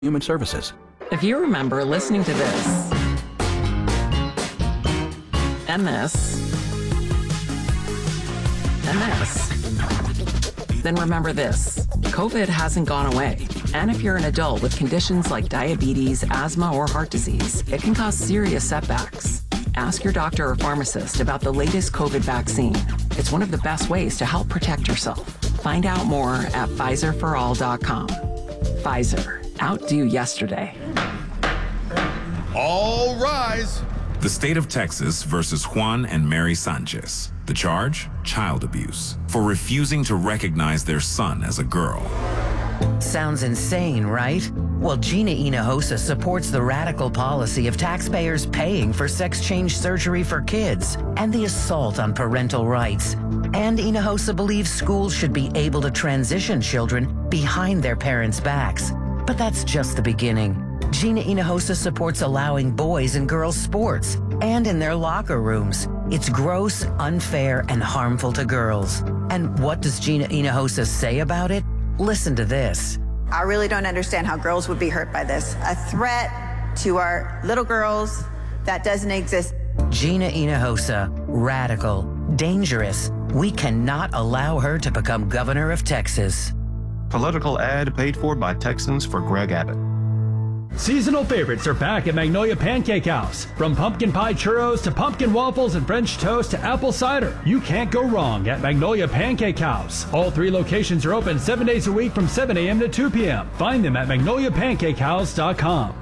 Human Services. If you remember listening to this, and this, and this, then remember this. COVID hasn't gone away. And if you're an adult with conditions like diabetes, asthma, or heart disease, it can cause serious setbacks. Ask your doctor or pharmacist about the latest COVID vaccine. It's one of the best ways to help protect yourself. Find out more at PfizerForAll.com. Pfizer. Outdo yesterday. All rise. The state of Texas versus Juan and Mary Sanchez. The charge? Child abuse. For refusing to recognize their son as a girl. Sounds insane, right? Well, Gina Hinojosa supports the radical policy of taxpayers paying for sex change surgery for kids and the assault on parental rights. And Hinojosa believes schools should be able to transition children behind their parents' backs. But that's just the beginning. Gina Hinojosa supports allowing boys and girls sports and in their locker rooms. It's gross, unfair, and harmful to girls. And what does Gina Hinojosa say about it? Listen to this. I really don't understand how girls would be hurt by this. A threat to our little girls that doesn't exist. Gina Hinojosa, radical, dangerous. We cannot allow her to become governor of Texas. Political ad paid for by Texans for Greg Abbott. Seasonal favorites are back at Magnolia Pancake House. From pumpkin pie churros to pumpkin waffles and French toast to apple cider, you can't go wrong at Magnolia Pancake House. All 3 locations are open 7 days a week from 7 a.m. to 2 p.m. Find them at magnoliapancakehouse.com.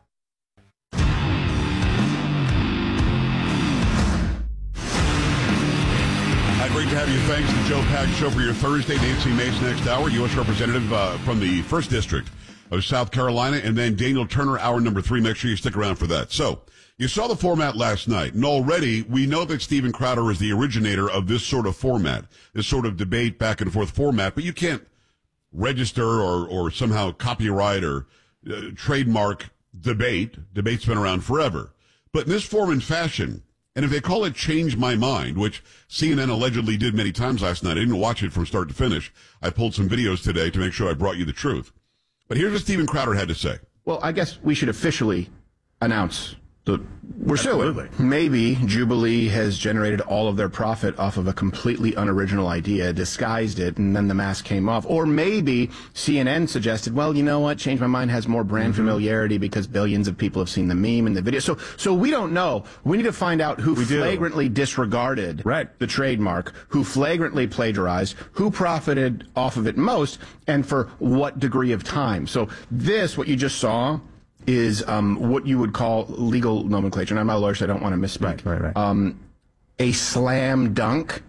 Great to have you. Thanks to Joe Pags Show for your Thursday. Nancy Mace next hour, U.S. Representative from the 1st District of South Carolina. And then Daniel Turner, hour number 3. Make sure you stick around for that. So, you saw the format last night. And already, we know that Steven Crowder is the originator of this sort of format, this sort of debate, back and forth format. But you can't register or somehow copyright or trademark debate. Debate's been around forever. But in this form and fashion, and if they call it Change My Mind, which CNN allegedly did many times last night, I didn't watch it from start to finish. I pulled some videos today to make sure I brought you the truth. But here's what Steven Crowder had to say. Well, I guess we should officially announce that we're suing. Absolutely. Maybe Jubilee has generated all of their profit off of a completely unoriginal idea, disguised it, and then the mask came off. Or maybe CNN suggested, well, you know what? Change My Mind has more brand familiarity because billions of people have seen the meme and the video. So we don't know. We need to find out who flagrantly disregarded the trademark, who flagrantly plagiarized, who profited off of it most, and for what degree of time. So this, what you just saw, is what you would call legal nomenclature. And I'm not a lawyer, so I don't want to misspeak. Right. A slam dunk.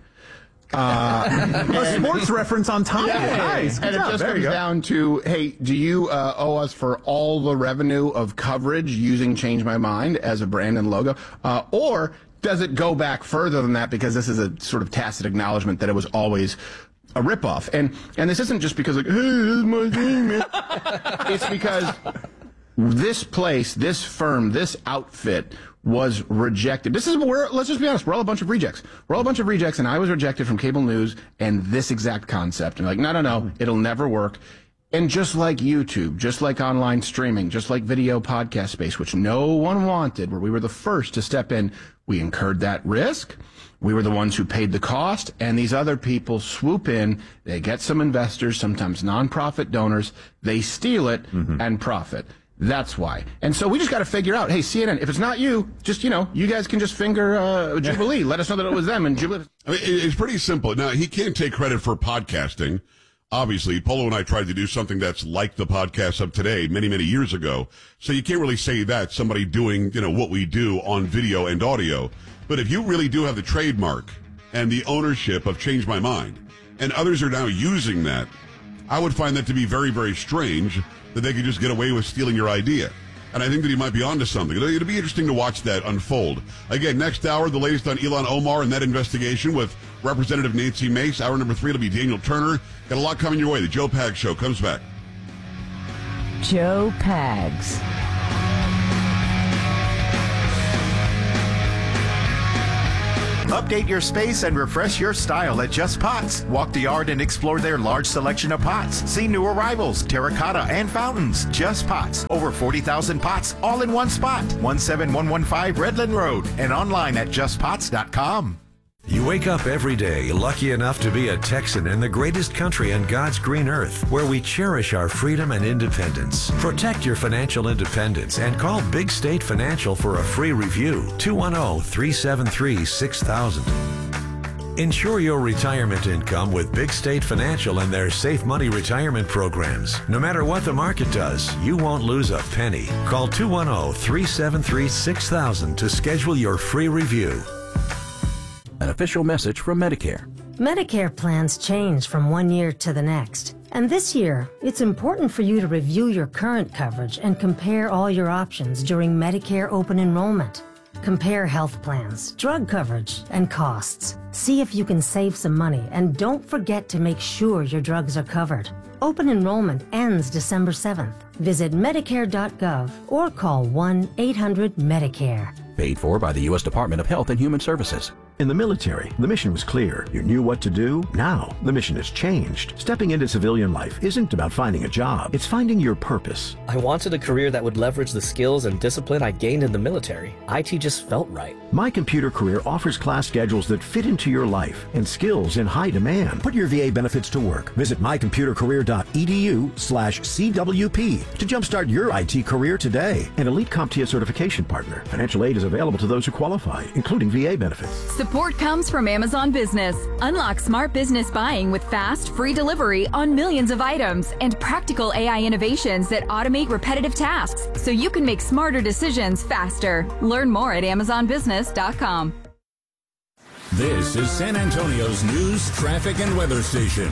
A sports reference on top of it. Nice. And it just comes down to, hey, do you owe us for all the revenue of coverage using Change My Mind as a brand and logo? Or does it go back further than that, because this is a sort of tacit acknowledgement that it was always a ripoff? And this isn't just because, like, hey, this is my thing. It's because this place, this firm, this outfit was rejected. Let's just be honest, we're all a bunch of rejects. We're all a bunch of rejects, and I was rejected from cable news and this exact concept. And like, no, it'll never work. And just like YouTube, just like online streaming, just like video podcast space, which no one wanted, where we were the first to step in, we incurred that risk. We were the ones who paid the cost, and these other people swoop in, they get some investors, sometimes nonprofit donors, they steal it and profit. That's why. And so we just got to figure out, hey, CNN, if it's not you, just, you guys can just finger Jubilee. Let us know that it was them. And Jubilee. I mean, it's pretty simple. Now, he can't take credit for podcasting. Obviously, Polo and I tried to do something that's like the podcast of today many, many years ago. So you can't really say that somebody doing, what we do on video and audio. But if you really do have the trademark and the ownership of Change My Mind, and others are now using that, I would find that to be very, very strange that they could just get away with stealing your idea. And I think that he might be onto something. It'll be interesting to watch that unfold. Again, next hour, the latest on Ilhan Omar and that investigation with Representative Nancy Mace. Hour number 3 will be Daniel Turner. Got a lot coming your way. The Joe Pags Show comes back. Joe Pags. Update your space and refresh your style at Just Pots. Walk the yard and explore their large selection of pots. See new arrivals, terracotta, and fountains. Just Pots. Over 40,000 pots, all in one spot. 17115 Redland Road and online at justpots.com. You wake up every day lucky enough to be a Texan in the greatest country on God's green earth, where we cherish our freedom and independence. Protect your financial independence and call Big State Financial for a free review. 210-373-6000. Ensure your retirement income with Big State Financial and their Safe Money retirement programs. No matter what the market does, you won't lose a penny. Call 210-373-6000 to schedule your free review. An official message from Medicare. Medicare plans change from one year to the next. And this year, it's important for you to review your current coverage and compare all your options during Medicare open enrollment. Compare health plans, drug coverage, and costs. See if you can save some money, and don't forget to make sure your drugs are covered. Open enrollment ends December 7th. Visit Medicare.gov or call 1-800-MEDICARE. Paid for by the U.S. Department of Health and Human Services. In the military, the mission was clear. You knew what to do. Now, the mission has changed. Stepping into civilian life isn't about finding a job. It's finding your purpose. I wanted a career that would leverage the skills and discipline I gained in the military. IT just felt right. My Computer Career offers class schedules that fit into your life and skills in high demand. Put your VA benefits to work. Visit mycomputercareer.edu/CWP to jumpstart your IT career today. An elite CompTIA certification partner. Financial aid is available to those who qualify, including VA benefits. Support comes from Amazon Business. Unlock smart business buying with fast, free delivery on millions of items and practical AI innovations that automate repetitive tasks so you can make smarter decisions faster. Learn more at AmazonBusiness.com. This is San Antonio's news, traffic, and weather station.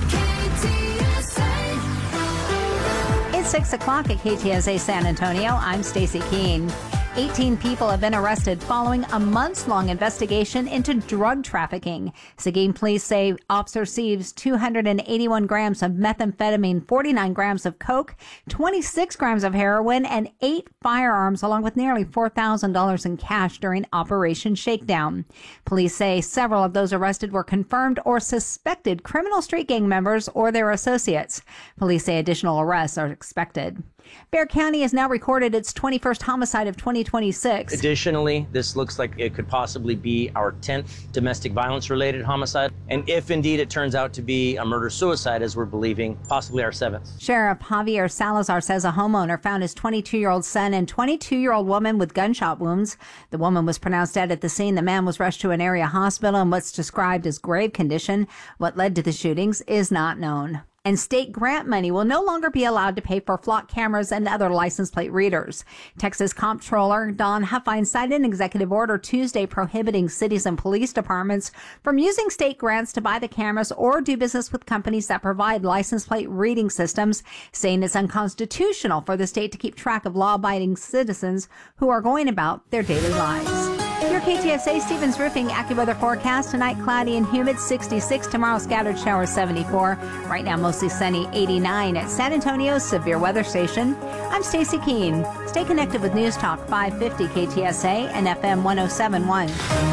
It's 6 o'clock at KTSA San Antonio. I'm Stacy Keene. 18 people have been arrested following a months-long investigation into drug trafficking. Seguin police say officers seized 281 grams of methamphetamine, 49 grams of coke, 26 grams of heroin, and 8 firearms, along with nearly $4,000 in cash during Operation Shakedown. Police say several of those arrested were confirmed or suspected criminal street gang members or their associates. Police say additional arrests are expected. Bexar County has now recorded its 21st homicide of 2026. Additionally, this looks like it could possibly be our 10th domestic violence-related homicide. And if indeed it turns out to be a murder-suicide, as we're believing, possibly our 7th. Sheriff Javier Salazar says a homeowner found his 22-year-old son and 22-year-old woman with gunshot wounds. The woman was pronounced dead at the scene. The man was rushed to an area hospital in what's described as grave condition. What led to the shootings is not known. And state grant money will no longer be allowed to pay for flock cameras and other license plate readers. Texas Comptroller Don Huffine signed an executive order Tuesday prohibiting cities and police departments from using state grants to buy the cameras or do business with companies that provide license plate reading systems, saying it's unconstitutional for the state to keep track of law-abiding citizens who are going about their daily lives. Your KTSA Stevens Roofing AccuWeather forecast. Tonight, cloudy and humid, 66. Tomorrow, scattered showers, 74. Right now, mostly sunny, 89 at San Antonio's Severe Weather Station. I'm Stacy Keene. Stay connected with News Talk 550 KTSA and FM 107.1.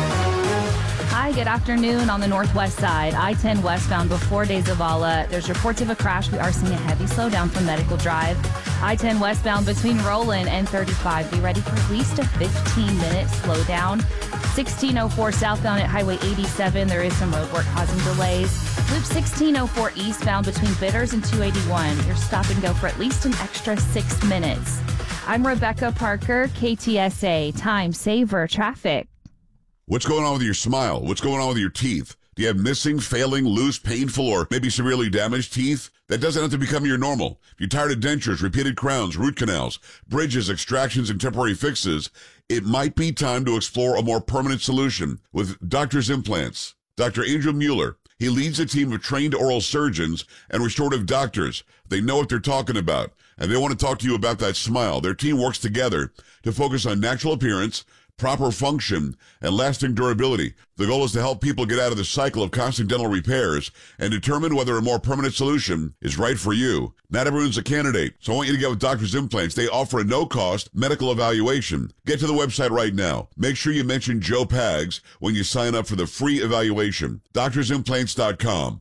Hi, good afternoon. On the northwest side, I-10 westbound before De Zavala. There's reports of a crash. We are seeing a heavy slowdown from Medical Drive. I-10 westbound between Roland and 35. Be ready for at least a 15-minute slowdown. 1604 southbound at Highway 87. There is some road work causing delays. Loop 1604 eastbound between Bitters and 281. Your stop and go for at least an extra 6 minutes. I'm Rebecca Parker, KTSA Time Saver Traffic. What's going on with your smile? What's going on with your teeth? Do you have missing, failing, loose, painful, or maybe severely damaged teeth? That doesn't have to become your normal. If you're tired of dentures, repeated crowns, root canals, bridges, extractions, and temporary fixes, it might be time to explore a more permanent solution with Doctor's Implants. Dr. Angel Mueller. He leads a team of trained oral surgeons and restorative doctors. They know what they're talking about, and they want to talk to you about that smile. Their team works together to focus on natural appearance, proper function, and lasting durability. The goal is to help people get out of the cycle of constant dental repairs and determine whether a more permanent solution is right for you. Not everyone's a candidate, so I want you to get with Doctor's Implants. They offer a no-cost medical evaluation. Get to the website right now. Make sure you mention Joe Pags when you sign up for the free evaluation. DoctorsImplants.com.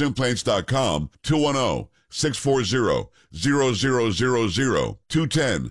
DoctorsImplants.com, 210-640-0000,